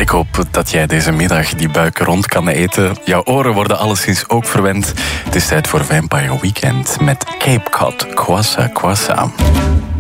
Ik hoop dat jij deze middag die buik rond kan eten. Jouw oren worden alleszins ook verwend. Het is tijd voor Vampire Weekend met Cape Cod Kwassa Kwassa.